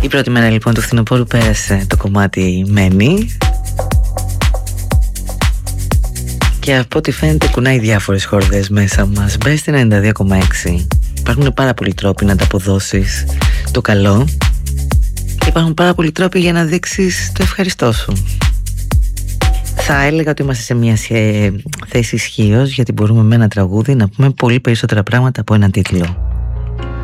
Η πρώτη μέρα λοιπόν του φθινοπόρου πέρασε το κομμάτι Μένει και από ό,τι φαίνεται κουνάει διάφορες χορδές μέσα μας. Μπες στη 92,6. Υπάρχουν πάρα πολλοί τρόποι να τα αποδώσεις το καλό και υπάρχουν πάρα πολλοί τρόποι για να δείξεις το ευχαριστώ σου. Θα έλεγα ότι είμαστε σε μια θέση ισχύος, γιατί μπορούμε με ένα τραγούδι να πούμε πολύ περισσότερα πράγματα από έναν τίτλο.